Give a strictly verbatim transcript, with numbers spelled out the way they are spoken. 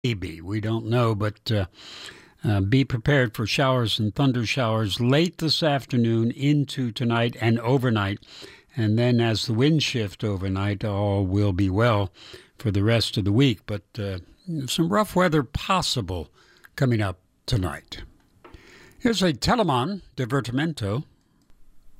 Maybe. We don't know, but uh, uh, be prepared for showers and thunder showers late this afternoon into tonight and overnight. And then as the winds shift overnight, all will be well for the rest of the week. But uh, some rough weather possible coming up tonight. Here's a Telemann Divertimento.